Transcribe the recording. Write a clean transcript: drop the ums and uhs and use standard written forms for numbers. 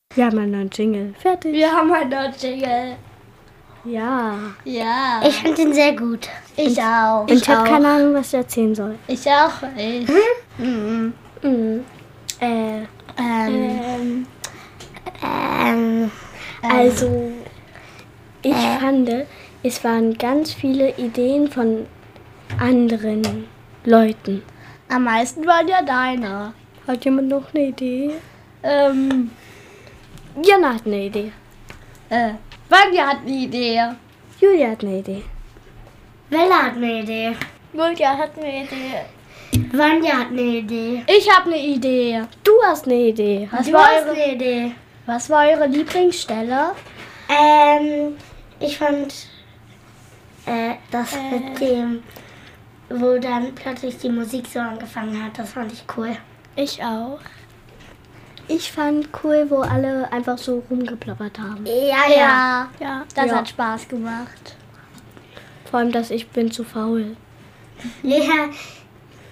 Wir haben einen neuen Jingle. Fertig. Wir haben einen neuen Jingle. Ja. Ja. Ich finde ihn sehr gut. Ich auch. Und ich habe keine Ahnung, was ich erzählen soll. Ich auch. Ich. Also, ich fand, es waren ganz viele Ideen von anderen Leuten. Am meisten waren ja deine. Hat jemand noch eine Idee? Jana hat eine Idee. Vanja hat eine Idee. Julia hat eine Idee. Bella hat eine Idee. Julia hat eine Idee. Vanja hat eine Idee. Ich habe eine Idee. Du hast eine Idee. Du hast eine Idee. Was war eure Lieblingsstelle? Ich fand das mit dem, wo dann plötzlich die Musik so angefangen hat, das fand ich cool. Ich auch. Ich fand cool, wo alle einfach so rumgeplappert haben. Ja. Ja, das Ja. hat Spaß gemacht. Vor allem, dass ich bin zu faul. Ja,